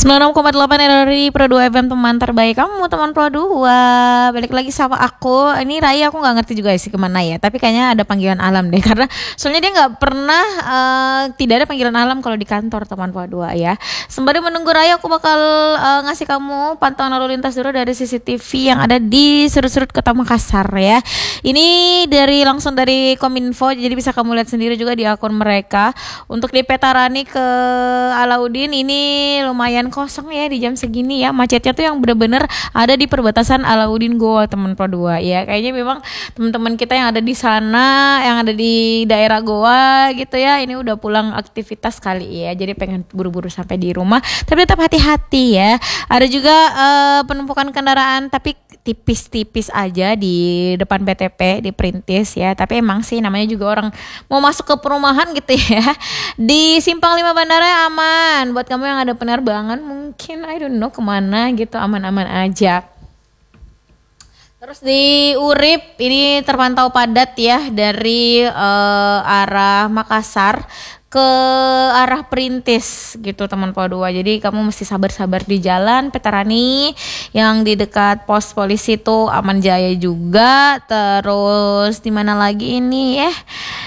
96,8 RRI Pro 2 FM, teman terbaik kamu, teman Pro 2. Balik lagi sama aku. Ini Raya, aku gak ngerti juga sih kemana ya, tapi kayaknya ada panggilan alam deh. Karena soalnya dia gak pernah tidak ada panggilan alam kalau di kantor, teman Pro 2 ya. Sembari menunggu Raya, aku bakal ngasih kamu pantauan lalu lintas dulu dari CCTV yang ada di sudut-sudut kota Makassar ya. Ini langsung dari Kominfo, jadi bisa kamu lihat sendiri juga di akun mereka. Untuk di Petarani ke Alauddin ini lumayan kosong ya di jam segini ya. Macetnya tuh yang bener-bener ada di perbatasan Alauddin Goa, teman Pro 2 ya. Kayaknya memang teman-teman kita yang ada di sana, yang ada di daerah Goa gitu ya, ini udah pulang aktivitas kali ya. Jadi pengen buru-buru sampai di rumah. Tapi tetap hati-hati ya. Ada juga penumpukan kendaraan tapi tipis-tipis aja di depan BTP di Perintis ya. Tapi emang sih namanya juga orang mau masuk ke perumahan gitu ya. Di Simpang 5 Bandara aman. Buat kamu yang ada penerbangan mungkin I don't know kemana gitu, aman-aman aja. Terus di Urip ini terpantau padat ya dari arah Makassar ke arah Perintis gitu, teman Pro 2. Jadi kamu mesti sabar-sabar di jalan. Petarani yang di dekat pos polisi tuh aman jaya juga. Terus di mana lagi ini ya?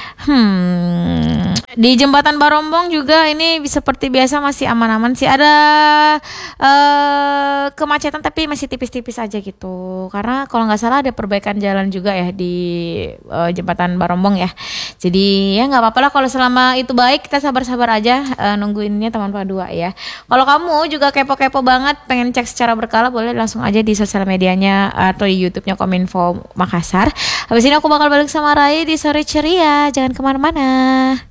Di jembatan Barombong juga ini seperti biasa masih aman-aman sih. Ada kemacetan tapi masih tipis-tipis aja gitu. Karena kalau nggak salah ada perbaikan jalan juga ya di jembatan Barombong ya. Jadi ya nggak apa-apa lah kalau selama itu baik, kita sabar-sabar aja nungguinnya, teman Pro 2 ya. Kalau kamu juga kepo-kepo banget pengen cek secara berkala, boleh langsung aja di sosial medianya atau di YouTube-nya Kominfo Makassar. Habis ini aku bakal balik sama Rai di Sore Ceria. Jangan kemana-mana.